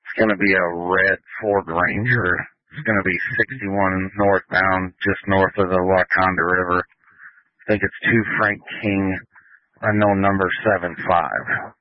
It's going to be a red Ford Ranger. It's going to be 61 northbound, just north of the Wakanda River. I think it's 2 Frank King, unknown number 75.